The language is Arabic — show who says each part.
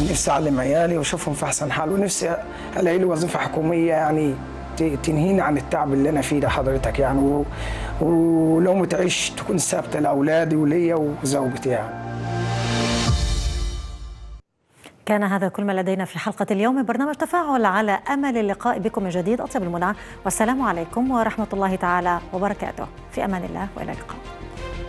Speaker 1: نفسي اعلم عيالي واشوفهم في احسن حال، ونفسي الاقي لي وظيفه حكوميه يعني تنهيني عن التعب اللي انا فيه ده حضرتك يعني، ولو متعيش تكون ثابته لاولادي وليا وزوجتي يعني.
Speaker 2: كان هذا كل ما لدينا في حلقة اليوم من برنامج تفاعل، على أمل اللقاء بكم من جديد. أطيب المنى والسلام عليكم ورحمة الله تعالى وبركاته. في أمان الله وإلى اللقاء.